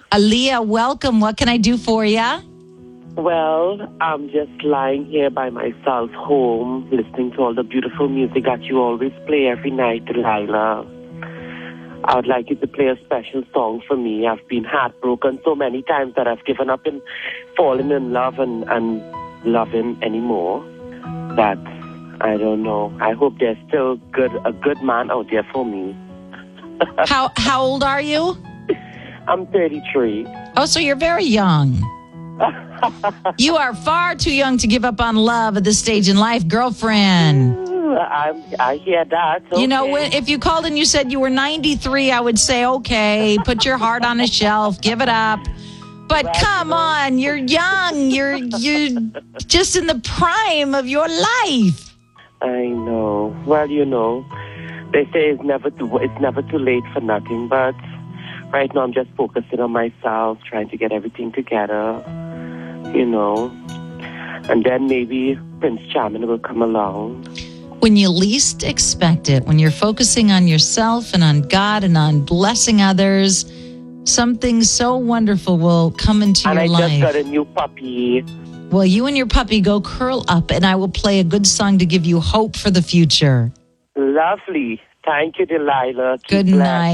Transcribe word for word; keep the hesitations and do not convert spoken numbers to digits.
Aaliyah, welcome. What can I do for you? Well, I'm just lying here by myself home, listening to all the beautiful music that you always play every night, Delilah. I would like you to play a special song for me. I've been heartbroken so many times that I've given up in falling in love and, and loving anymore. But I don't know. I hope there's still good a good man out there for me. How how old are you? I'm thirty-three. Oh, so you're very young. You are far too young to give up on love at this stage in life, girlfriend. I'm, I hear that. Okay. You know, when, if you called and you said you were ninety-three, I would say, okay, put your heart on a shelf, give it up. But Well, come you know. on, you're young. You're you're just in the prime of your life. I know. Well, you know, they say it's never too it's never too late for nothing. But right now, I'm just focusing on myself, trying to get everything together. You know, and then maybe Prince Charming will come along. When you least expect it, when you're focusing on yourself and on God and on blessing others, something so wonderful will come into And your I life. just got a new puppy. Well, you and your puppy go curl up, and I will play a good song to give you hope for the future. Lovely. Thank you, Delilah. Keep Good blessed. night.